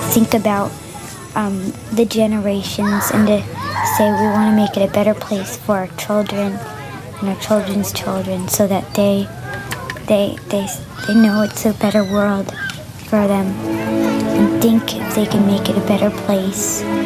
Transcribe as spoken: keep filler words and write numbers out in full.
think about um, the generations and to say we want to make it a better place for our children and our children's children, so that they they they they know it's a better world for them and think if they can make it a better place.